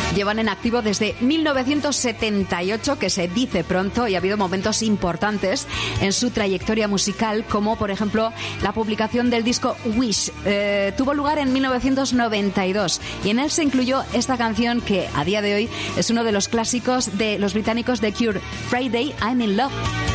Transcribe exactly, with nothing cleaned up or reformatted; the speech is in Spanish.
Llevan en activo desde mil novecientos setenta y ocho, que se dice pronto, y ha habido momentos importantes en su trayectoria musical, como por ejemplo la publicación del disco Wish. Eh, tuvo lugar en mil novecientos noventa y dos y en él se incluyó esta canción que a día de hoy es uno de los clásicos de los británicos The Cure, Friday I'm in Love.